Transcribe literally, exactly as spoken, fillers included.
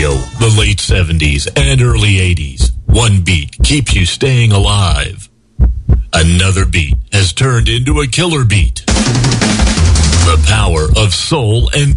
Radio, the late seventies and early eighties. One beat keeps you staying alive. Another beat has turned into a killer beat. The power of soul and